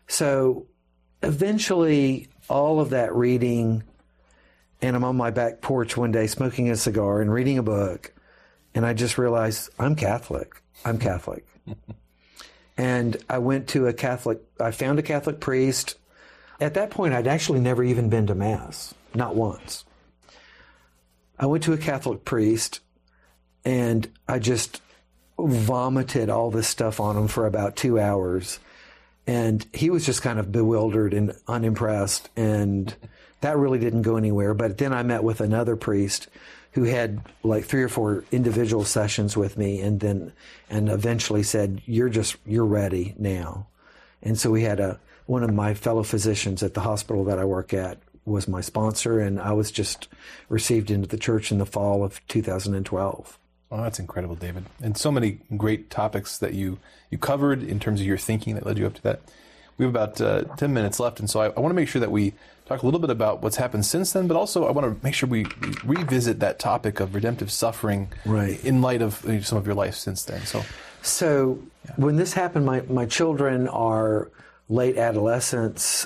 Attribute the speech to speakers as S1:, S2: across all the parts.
S1: So eventually all of that reading, and I'm on my back porch one day smoking a cigar and reading a book, and I just realized I'm Catholic. And I found a Catholic priest. At that point, I'd actually never even been to Mass, not once. I went to a Catholic priest, and I just vomited all this stuff on him for about 2 hours. And he was just kind of bewildered and unimpressed, and that really didn't go anywhere. But then I met with another priest who had like 3 or 4 individual sessions with me, and eventually said, you're ready now. And so we had one of my fellow physicians at the hospital that I work at was my sponsor, and I was just received into the church in the fall of 2012.
S2: Oh, that's incredible, David. And so many great topics that you covered in terms of your thinking that led you up to that. We have about 10 minutes left, and so I want to make sure that we talk a little bit about what's happened since then, but also I want to make sure we revisit that topic of redemptive suffering in light of some of your life since then. So
S1: when this happened, my children are late adolescents.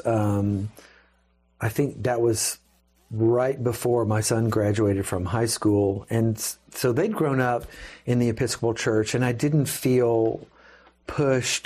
S1: I think that was right before my son graduated from high school. And so they'd grown up in the Episcopal Church, and I didn't feel pushed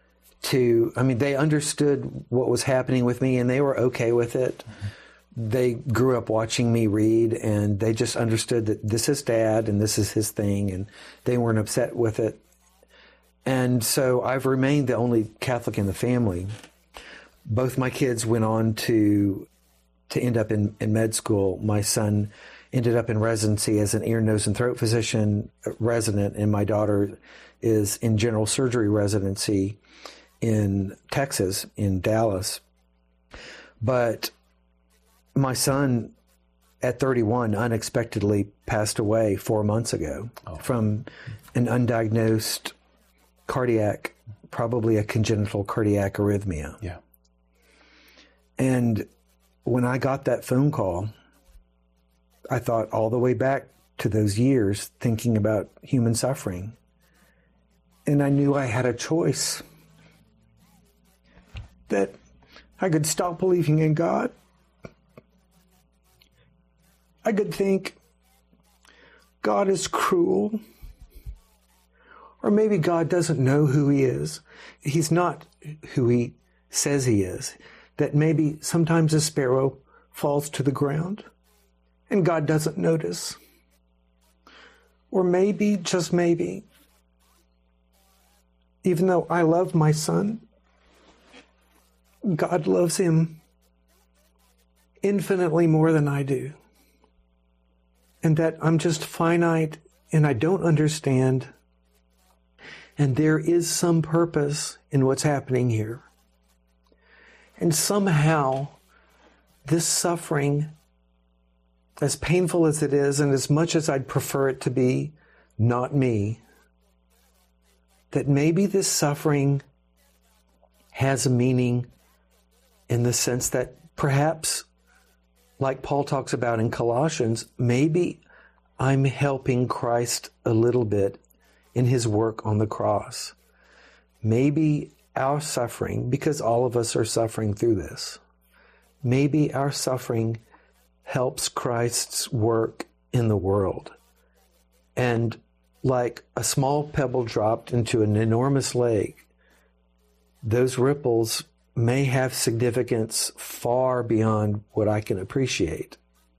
S1: they understood what was happening with me, and they were okay with it. Mm-hmm. They grew up watching me read, and they just understood that this is Dad and this is his thing, and they weren't upset with it. And so I've remained the only Catholic in the family. Both my kids went on to end up in med school. My son ended up in residency as an ear, nose, and throat physician resident, and my daughter is in general surgery residency in Texas, in Dallas. But my son, at 31, unexpectedly passed away 4 months ago from an undiagnosed cardiac, probably a congenital cardiac arrhythmia.
S2: Yeah.
S1: And when I got that phone call, I thought all the way back to those years thinking about human suffering. And I knew I had a choice, that I could stop believing in God. I could think God is cruel, or maybe God doesn't know who he is. He's not who he says he is. That maybe sometimes a sparrow falls to the ground and God doesn't notice. Or maybe, just maybe, even though I love my son, God loves him infinitely more than I do. And that I'm just finite and I don't understand. And there is some purpose in what's happening here. And somehow, this suffering, as painful as it is, and as much as I'd prefer it to be not me, that maybe this suffering has a meaning in the sense that perhaps, like Paul talks about in Colossians, maybe I'm helping Christ a little bit in his work on the cross. Maybe our suffering, because all of us are suffering through this, maybe our suffering helps Christ's work in the world. And like a small pebble dropped into an enormous lake, those ripples may have significance far beyond what I can appreciate.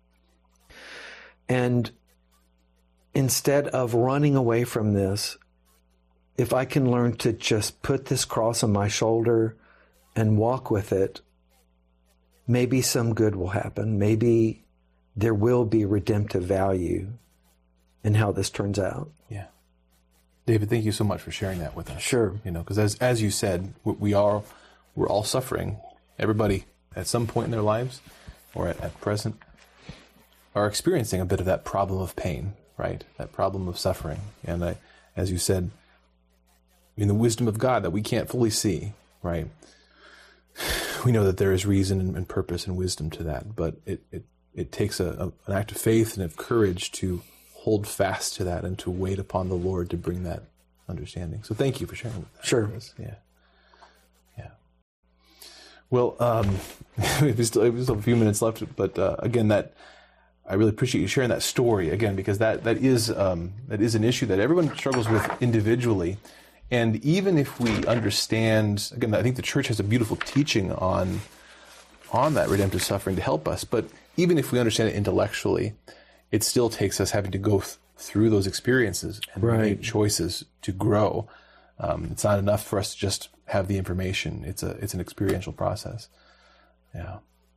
S1: And instead of running away from this, if I can learn to just put this cross on my shoulder and walk with it, maybe some good will happen. Maybe there will be redemptive value in how this turns out.
S2: Yeah. David, thank you so much for sharing that with us.
S1: Sure.
S2: Because as you said, we're all suffering. Everybody at some point in their lives or at present are experiencing a bit of that problem of pain, right? That problem of suffering. And as you said, in the wisdom of God that we can't fully see, right? We know that there is reason and purpose and wisdom to that, but it takes an act of faith and of courage to hold fast to that and to wait upon the Lord to bring that understanding. So thank you for sharing with that.
S1: Sure.
S2: Yeah. Well, we still have a few minutes left, but again, that I really appreciate you sharing that story again, because that is an issue that everyone struggles with individually. And even if we understand, again, I think the church has a beautiful teaching on that redemptive suffering to help us. But even if we understand it intellectually, it still takes us having to go through those experiences and make choices to grow. It's not enough for us to just have the information. It's an experiential process. Yeah.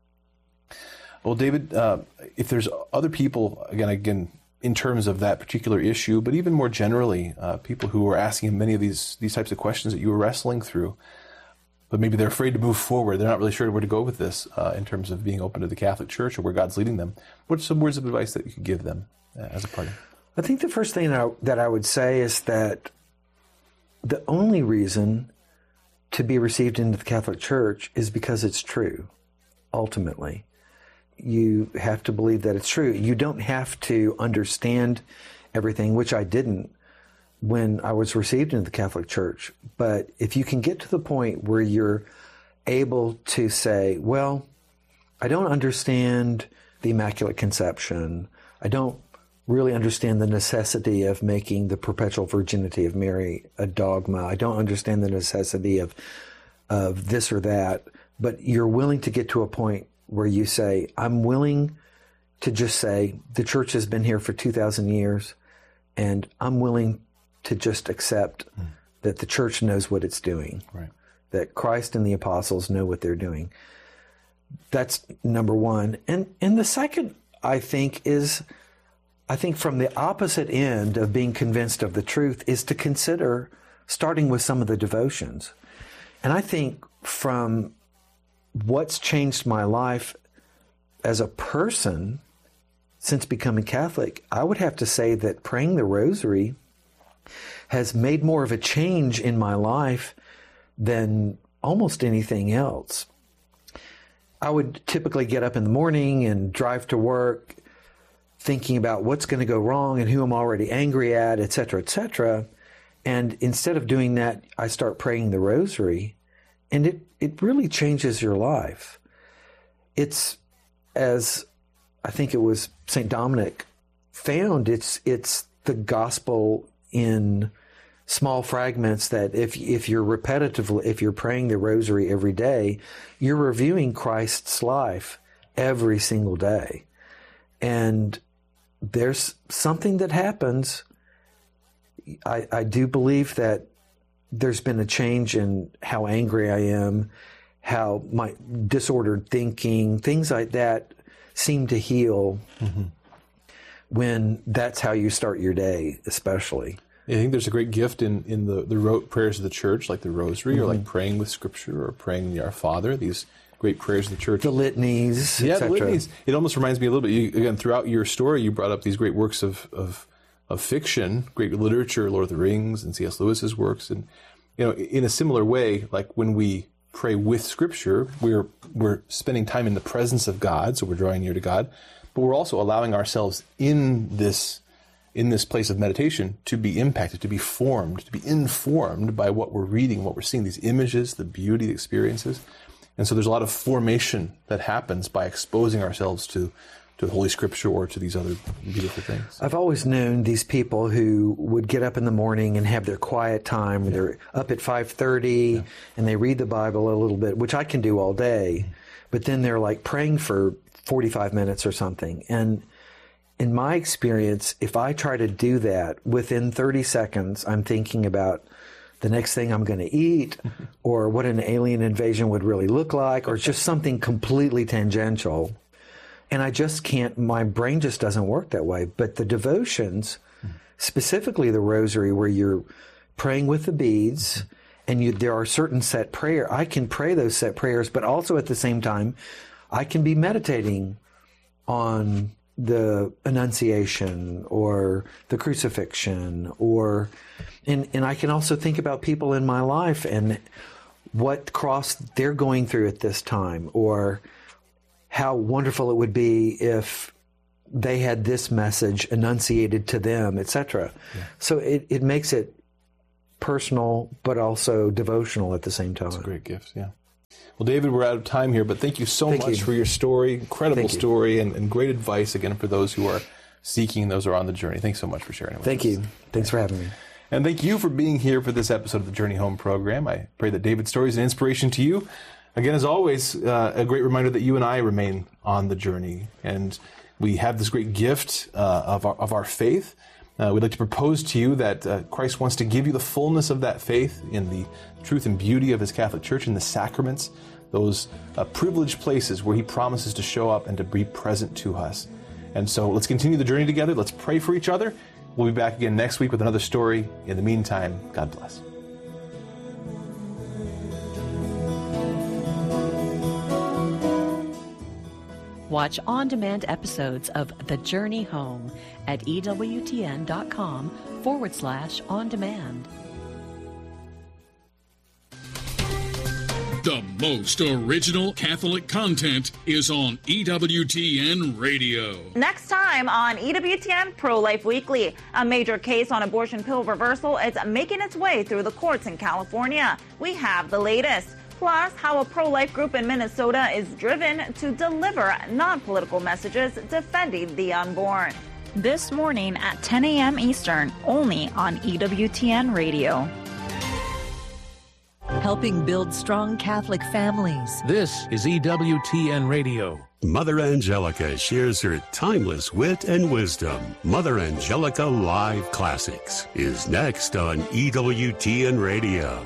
S2: Well, David, if there's other people, again, in terms of that particular issue, but even more generally, people who are asking many of these types of questions that you were wrestling through, but maybe they're afraid to move forward. They're not really sure where to go with this in terms of being open to the Catholic Church or where God's leading them. What are some words of advice that you could give them as a party?
S1: I think the first thing that I would say is that the only reason to be received into the Catholic Church is because it's true, ultimately. You have to believe that it's true. You don't have to understand everything, which I didn't when I was received into the Catholic Church. But if you can get to the point where you're able to say, well, I don't understand the Immaculate Conception. I don't really understand the necessity of making the perpetual virginity of Mary a dogma. I don't understand the necessity of this or that. But you're willing to get to a point where you say, I'm willing to just say, the church has been here for 2,000 years, and I'm willing to just accept that the church knows what it's doing, that Christ and the apostles know what they're doing. That's number one. And the second, I think from the opposite end of being convinced of the truth is to consider starting with some of the devotions. And I think from what's changed my life as a person since becoming Catholic, I would have to say that praying the Rosary has made more of a change in my life than almost anything else. I would typically get up in the morning and drive to work thinking about what's going to go wrong and who I'm already angry at, et cetera, et cetera. And instead of doing that, I start praying the Rosary, and it really changes your life. It's, as I think it was St. Dominic found, it's the gospel in small fragments that if you're praying the Rosary every day, you're reviewing Christ's life every single day. And there's something that happens. I do believe that there's been a change in how angry I am, how my disordered thinking, things like that seem to heal when that's how you start your day, especially.
S2: I think there's a great gift in the rote prayers of the church, like the Rosary, or like praying with Scripture, or praying the Our Father, these great prayers of the church.
S1: The litanies,
S2: yeah,
S1: etc.
S2: The litanies. It almost reminds me a little bit, again, throughout your story, you brought up these great works of fiction, great literature, Lord of the Rings and C.S. Lewis's works. And, in a similar way, like when we pray with Scripture, we're spending time in the presence of God, so we're drawing near to God, but we're also allowing ourselves in this place of meditation to be impacted, to be formed, to be informed by what we're reading, what we're seeing, these images, the beauty, the experiences. And so there's a lot of formation that happens by exposing ourselves to Holy Scripture or to these other beautiful things.
S1: I've always known these people who would get up in the morning and have their quiet time. They're up at 5:30 and they read the Bible a little bit, which I can do all day. But then they're like praying for 45 minutes or something. And in my experience, if I try to do that, within 30 seconds, I'm thinking about the next thing I'm going to eat, or what an alien invasion would really look like, or just something completely tangential. And I just can't, my brain just doesn't work that way. But the devotions, specifically the Rosary, where you're praying with the beads, and there are certain set prayers, I can pray those set prayers, but also at the same time, I can be meditating on the Annunciation or the Crucifixion, and I can also think about people in my life and what cross they're going through at this time, or how wonderful it would be if they had this message enunciated to them, etc. Yeah. So it makes it personal, but also devotional at the same time.
S2: It's a great gift, yeah. Well, David, we're out of time here, but thank you so much for your story, incredible story, and great advice, again, for those who are seeking, those who are on the journey. Thanks so much for sharing it with us.
S1: Thank you. Thanks for having me.
S2: And thank you for being here for this episode of the Journey Home program. I pray that David's story is an inspiration to you. Again, as always, a great reminder that you and I remain on the journey. And we have this great gift of our faith. We'd like to propose to you that Christ wants to give you the fullness of that faith in the truth and beauty of his Catholic Church, in the sacraments, those privileged places where he promises to show up and to be present to us. And so let's continue the journey together. Let's pray for each other. We'll be back again next week with another story. In the meantime, God bless.
S3: Watch on-demand episodes of The Journey Home at EWTN.com/on-demand.
S4: The most original Catholic content is on EWTN Radio.
S5: Next time on EWTN Pro-Life Weekly, a major case on abortion pill reversal is making its way through the courts in California. We have the latest. Plus, how a pro-life group in Minnesota is driven to deliver non-political messages defending the unborn. This morning at 10 a.m. Eastern, only on EWTN Radio.
S3: Helping build strong Catholic families.
S6: This is EWTN Radio.
S7: Mother Angelica shares her timeless wit and wisdom. Mother Angelica Live Classics is next on EWTN Radio.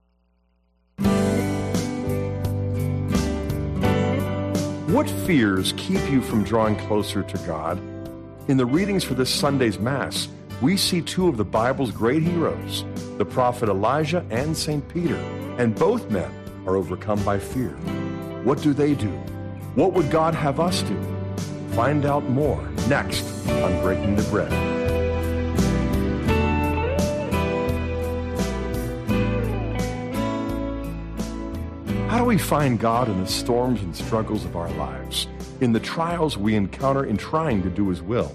S8: What fears keep you from drawing closer to God? In the readings for this Sunday's Mass, we see two of the Bible's great heroes, the prophet Elijah and St. Peter, and both men are overcome by fear. What do they do? What would God have us do? Find out more next on Breaking the Bread. How do we find God in the storms and struggles of our lives, in the trials we encounter in trying to do His will?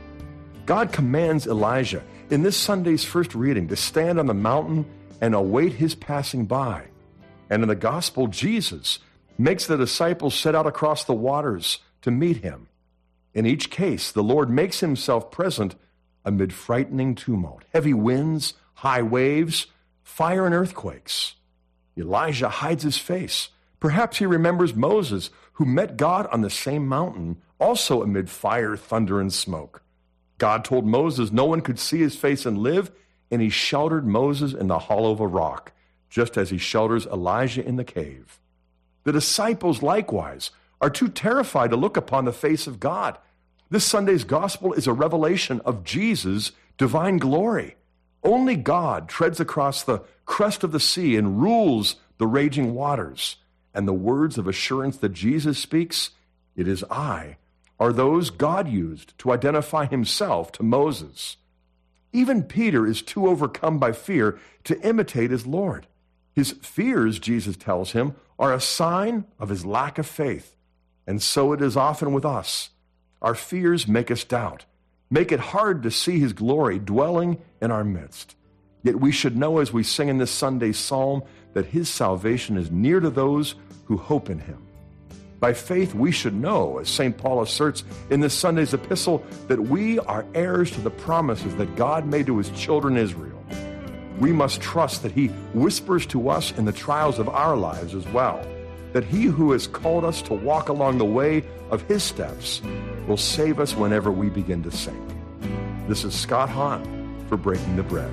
S8: God commands Elijah in this Sunday's first reading to stand on the mountain and await His passing by. And in the Gospel, Jesus makes the disciples set out across the waters to meet Him. In each case, the Lord makes Himself present amid frightening tumult, heavy winds, high waves, fire and earthquakes. Elijah hides his face. Perhaps he remembers Moses, who met God on the same mountain, also amid fire, thunder, and smoke. God told Moses no one could see his face and live, and he sheltered Moses in the hollow of a rock, just as he shelters Elijah in the cave. The disciples, likewise, are too terrified to look upon the face of God. This Sunday's gospel is a revelation of Jesus' divine glory. Only God treads across the crest of the sea and rules the raging waters. And the words of assurance that Jesus speaks, "It is I," are those God used to identify Himself to Moses. Even Peter is too overcome by fear to imitate his Lord. His fears, Jesus tells him, are a sign of his lack of faith. And so it is often with us. Our fears make us doubt, make it hard to see His glory dwelling in our midst. Yet we should know, as we sing in this Sunday's psalm, that His salvation is near to those who hope in Him. By faith, we should know, as St. Paul asserts in this Sunday's epistle, that we are heirs to the promises that God made to His children Israel. We must trust that He whispers to us in the trials of our lives as well, that He who has called us to walk along the way of His steps will save us whenever we begin to sink. This is Scott Hahn for Breaking the Bread.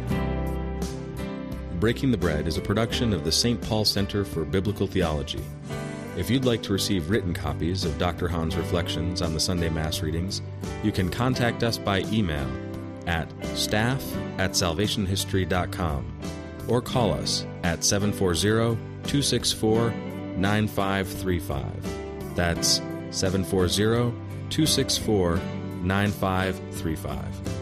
S9: Breaking the Bread is a production of the St. Paul Center for Biblical Theology. If you'd like to receive written copies of Dr. Hahn's reflections on the Sunday Mass readings, you can contact us by email at staff@salvationhistory.com or call us at 740-264-9535. That's 740-264-9535.